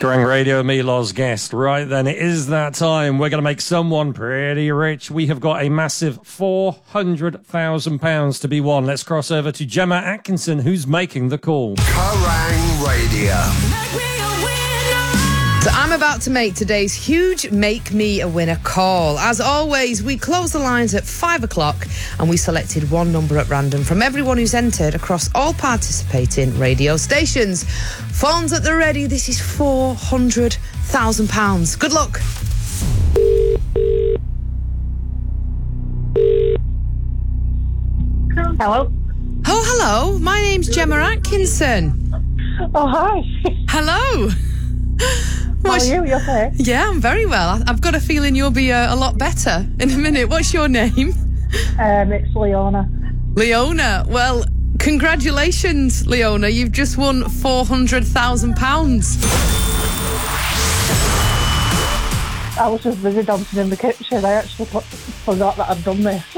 Kerrang Radio, Milo's guest. Right then, it is that time. We're going to make someone pretty rich. We have got a massive £400,000 to be won. Let's cross over to Gemma Atkinson, who's making the call. Kerrang Radio. So I'm about to make today's huge Make Me a Winner call. As always, we close the lines at 5 o'clock and we selected one number at random from everyone who's entered across all participating radio stations. Phones at the ready. This is £400,000. Good luck. Hello. Oh, hello. My name's Gemma Atkinson. Oh, hi. Hello. How are you? You okay? Yeah, I'm very well. I've got a feeling you'll be a lot better in a minute. What's your name? It's Leona. Leona. Well, congratulations, Leona. You've just won £400,000. I was just busy dancing in the kitchen. I actually forgot that I'd done this.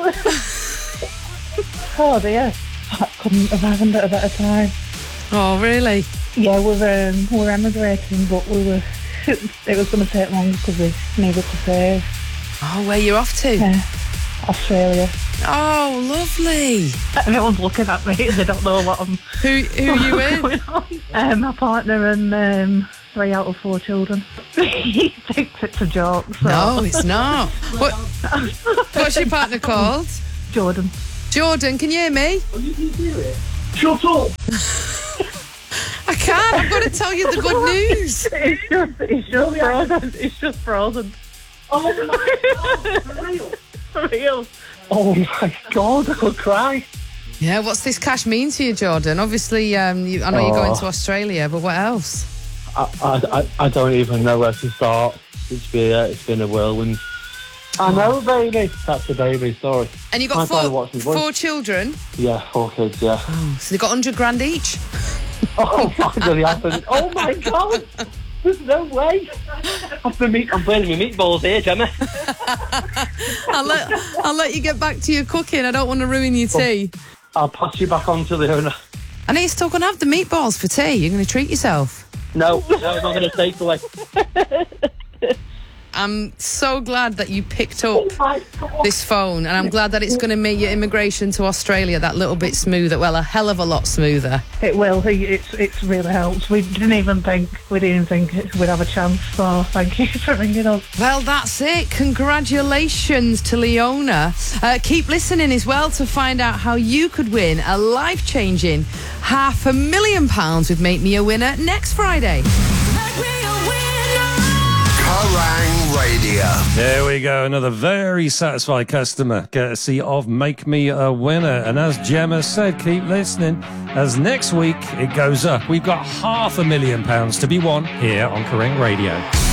Oh dear. That couldn't have happened at a better time. Oh, really? Yeah, we're emigrating, but it was going to take longer because we needed to save. Oh, where you off to? Australia. Oh, lovely. Everyone's looking at me. They don't know what I'm... Who are you with? My partner and 3 out of 4 children. He thinks it's a joke. So. No, it's not. What's your partner called? Jordan. Jordan, can you hear me? Oh, you can hear it? Shut up! I can't. I've got to tell you the good news. It's just frozen. It's just frozen. Oh my God! For real? For real? Oh my God! I could cry. Yeah, what's this cash mean to you, Jordan? Obviously, I know you're going to Australia, but what else? I don't even know where to start. It's been a whirlwind. I know, baby. That's the baby story. And you got 4 children? Yeah, 4 kids. Yeah. Oh, so they got 100 grand each. Oh, finally happened. Oh my God! There's no way. I'm burning my meatballs here, Gemma. I'll let you get back to your cooking. I don't want to ruin your tea. I'll pass you back on to Leona. And you're still going to have the meatballs for tea. You're going to treat yourself. No, I'm not going to take away. I'm so glad that you picked up this phone, and I'm glad that it's going to make your immigration to Australia that little bit smoother. Well, a hell of a lot smoother. It will. It's really helped. We didn't even think we'd have a chance. So thank you for ringing us. Well, that's it. Congratulations to Leona. Keep listening as well to find out how you could win a life-changing £500,000 with Make Me a Winner next Friday. Kerrang Radio. There we go, another very satisfied customer, courtesy of Make Me a Winner. And as Gemma said, keep listening, as next week it goes up. We've got £500,000 to be won here on Kerrang Radio.